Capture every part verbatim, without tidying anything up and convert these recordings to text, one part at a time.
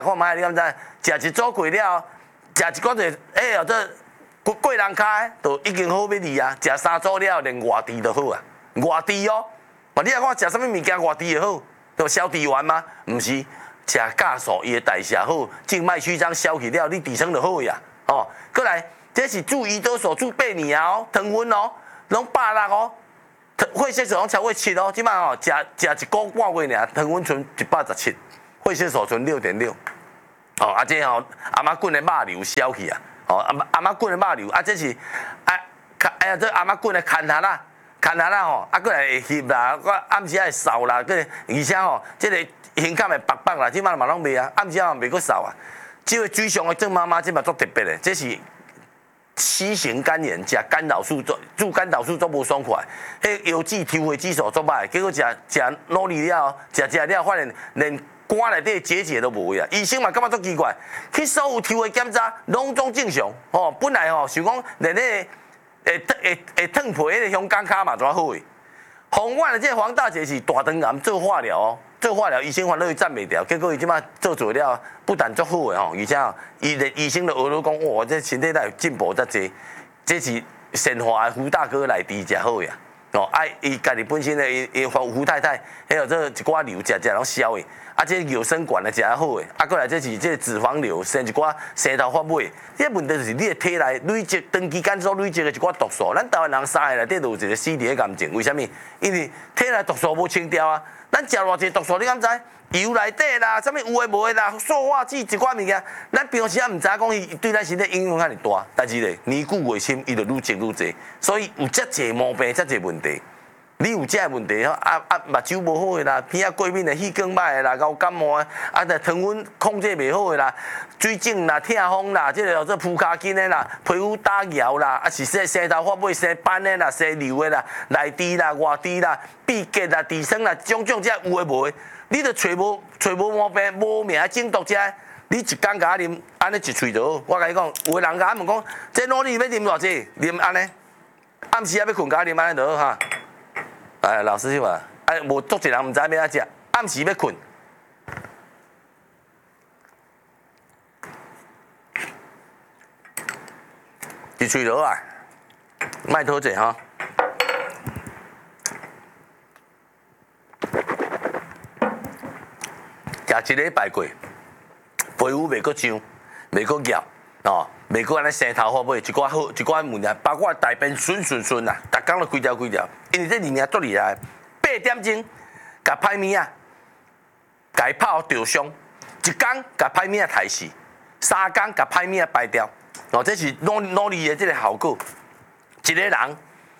看卖你敢知？食一组过了，食一个就哎哦，这过过人开，就已经好要离啊。食三组了，连外地就好啊。外地哦，嘛你来看食啥物物件外地就好，就消地丸吗？毋是，食酵素伊的代谢好，静脉曲张消去了，你底层就好呀。哦，过来，这是注胰岛素注八年啊哦，糖分哦，拢百六哦。血色素拢超过七哦，即摆吼食食一个半月尔，糖分剩一百十七，血色素剩六点六。哦，啊这吼阿妈滚的肉瘤消去啊，哦阿阿妈滚的肉瘤，啊这是啊哎呀这阿妈滚的牵下啦，牵下啦吼，啊过来会翕啦，我暗时会瘦啦，个而且吼这个胸坎会白白啦，即摆嘛拢袂啊，暗时吼袂阁瘦啊。这个水上的郑妈妈即摆足特别的，这是。C 型肝炎食干扰素做做干扰素做无爽快，迄腰子抽血指数做歹，结果食食努力了，食食了发现连肝内底结节都无啊！医生嘛感觉足奇怪，去所有抽血检查拢总正常，吼，本来吼想讲连迄会会会烫皮迄个香港脚嘛怎好诶？红丸的这黄大姐是大肠癌做化疗哦。做化疗，医生烦恼伊站袂掉，结果伊即摆做做了，不但足好诶吼，而且吼，伊的医生就学到讲，哇，这身体内有进步遮济，这是神华的胡大哥来治才好呀。哦，啊，伊家己本身的伊伊胡太太，还有这一寡瘤食食拢消诶，啊，这有生管的食较好诶，啊，过来这是这脂肪瘤，生一寡生头发尾，这问题就是你的体内累积长期间所累积的一寡毒素，咱台湾人三个内底都有一个死伫个癌症，为虾米？因为体内毒素无清掉啊。咱食偌济毒素，你敢知？油内底啦，啥物有诶无诶啦，塑化剂一寡物件，咱平时也毋知影讲伊对咱身体影响遐尼大，但是咧年久月深，伊就愈积愈济，所以有遮济毛病，遮济问题。你有遮问题吼，啊啊，目睭无好诶啦，鼻仔过敏诶，气管歹诶啦，高感冒诶，啊，着糖分控制袂好诶啦，水肿啦、痛风啦，即个叫做扑骹筋诶啦，皮肤打摇啦，啊是说生头发尾生斑诶啦、生瘤诶啦、内痔啦、外痔啦、闭结啦、痔疮啦，种种遮有诶无诶，你着找无找无毛病，无名中毒遮，你一工甲我啉，安尼一喙就好。我甲你讲，有诶人甲我问讲，这努力要啉偌济？啉安尼，暗时啊要困甲我啉安尼就好哈。哎，老师兄啊，哎，无足一人毋知要安怎食，暗时要困，一喙落啊，莫讨济哈。食一礼拜过，皮肤袂阁痒，袂阁痒，哦，袂阁安尼生头发尾，一寡好，一寡物件，包括大便顺顺顺啦，逐工都规条规条。因为这里面足厉害，八点钟，甲歹物仔，甲伊泡着伤，一工甲歹物仔杀死，三工甲歹物仔排掉，哦，这是努努力的这个效果。一个人，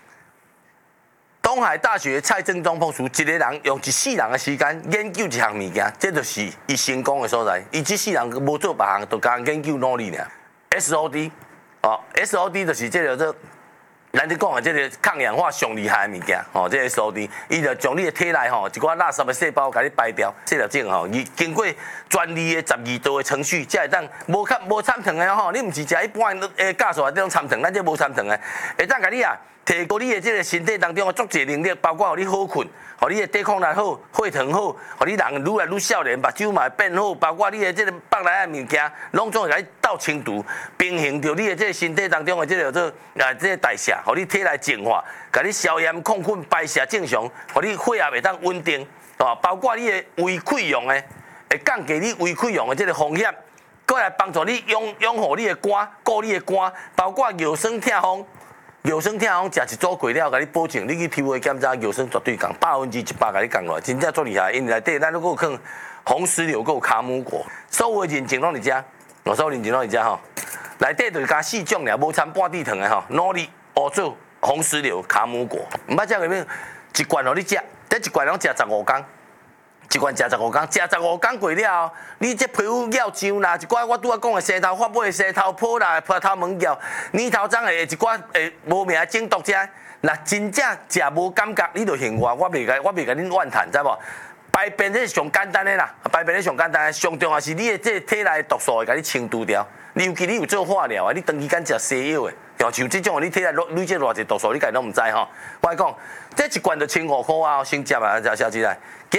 东海大学蔡正中博士，一个人用一世人的时间研究一项物件，这就是伊成功的所在。伊一世人无做别项，就讲研究努力尔。S O D， 哦 ，S O D 就是这个做。咱咧讲的这个抗氧化上厉害的物件，吼，这个 S O D， 伊就将你的体内吼一寡垃圾的细胞，甲你排掉，这条种吼，伊经过专利的十二道的程序，才会当无较无掺糖的吼，你毋是食一般诶酵素这种掺糖，咱这无掺糖的，会当甲你啊提高你的这个身体当中的足济能力，包括互你好困，互你的抵抗力好，血糖好，互你人愈来愈少年，目睭嘛会变好，包括你的这个腹内的物件，拢总会甲你斗清除，平衡着你的这个身体当中的这个做啊这个代谢。互你体内净化，甲你消炎控菌排泄正常，互你血压会当稳定，哦，包括你的胃溃疡的，会降低你胃溃疡的这个风险，过来帮助你养养护你的肝，顾你的肝，包括腰酸痛风，腰酸痛风食一组过了，甲你保证你去抽血检查，腰酸绝对降，百分之一百甲你降落来，真正足厉害。因为内底咱如果放红石榴，还有卡姆果，所有的认证拢伫遮，哦，所有认证拢伫遮吼，内底就是加四种尔，无掺半滴糖的吼，努力。乌棗、红石榴、卡姆果，毋捌食过咩？一罐互你食，这一罐拢食十五天，一罐食十五天，食十五天过了后，你这皮肤要痒啦，一寡我拄仔讲的生头发尾、生头泡啦、泡头毛胶、年头脏的一寡诶无名中毒者，若真正食无感觉，你就嫌我，我袂甲我袂甲恁怨叹，知无？排便这是上简单的啦，排便是上简单的，上重要是你的这体内毒素会甲你清除掉。尤其你有做化疗啊，你长期间食西药的，像这种你体内累积偌济毒素，你家己拢毋知吼。我讲，这一罐就千五块啊，先接啊，小姐来。